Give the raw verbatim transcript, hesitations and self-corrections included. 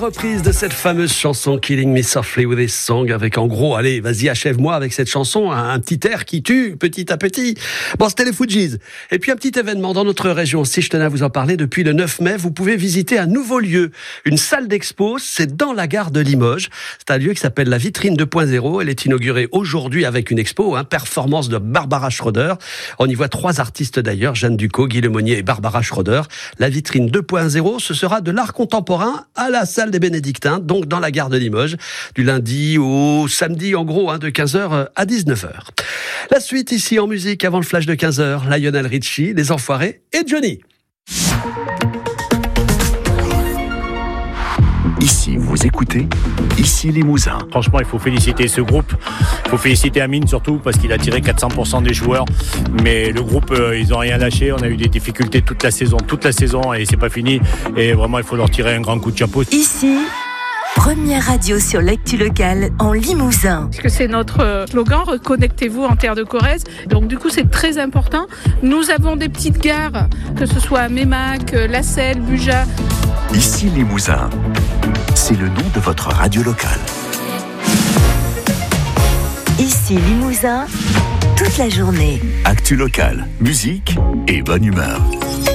Reprise de cette fameuse chanson Killing Me Softly with This Song avec en gros, allez, vas-y, achève-moi avec cette chanson, un, un petit air qui tue petit à petit. Bon, c'était les Fujis. Et puis un petit événement dans notre région aussi, je tenais à vous en parler. Depuis le neuf mai, vous pouvez visiter un nouveau lieu, une salle d'expo, c'est dans la gare de Limoges. C'est un lieu qui s'appelle la Vitrine deux point zéro. Elle est inaugurée aujourd'hui avec une expo, hein, performance de Barbara Schroeder. On y voit trois artistes d'ailleurs, Jeanne Ducot, Guy Lemonnier et Barbara Schroeder. La Vitrine deux point zéro, ce sera de l'art contemporain à la salle des Bénédictins, donc dans la gare de Limoges, du lundi au samedi, en gros, hein, de quinze heures à dix-neuf heures. La suite ici en musique avant le flash de quinze heures, Lionel Richie, Les Enfoirés et Johnny. Ici, vous écoutez, ici Limousin. Franchement, il faut féliciter ce groupe. Il faut féliciter Amine surtout parce qu'il a tiré quatre cents pour cent des joueurs. Mais le groupe, euh, ils n'ont rien lâché. On a eu des difficultés toute la saison, toute la saison et c'est pas fini. Et vraiment, il faut leur tirer un grand coup de chapeau. Ici, première radio sur l'actu locale en Limousin. Parce que c'est notre slogan, reconnectez-vous en terre de Corrèze. Donc du coup, c'est très important. Nous avons des petites gares, que ce soit à Mémac, La Selle, Buja. Ici Limousin, c'est le nom de votre radio locale. Ici Limousin, toute la journée. Actu locale, musique et bonne humeur.